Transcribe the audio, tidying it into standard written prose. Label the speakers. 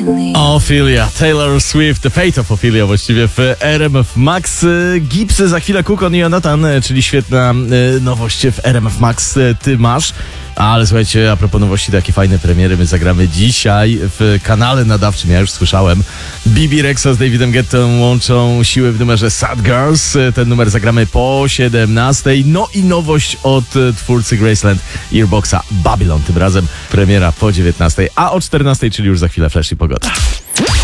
Speaker 1: Ophelia, Taylor Swift, The Fate of Ophelia właściwie w RMF Max. Gipsy, za chwilę Kukon i Jonathan, czyli świetna nowość w RMF Max ty masz. Ale słuchajcie, a propos nowości, takie fajne premiery my zagramy dzisiaj w kanale nadawczym, ja już słyszałem. Bibi Rexa z Davidem Guettą łączą siły w numerze Sad Girls. Ten numer zagramy po 17. No i nowość od twórcy Graceland Earboxa, Babylon. Tym razem premiera po 19. A o 14, czyli już za chwilę Flash i pogoda.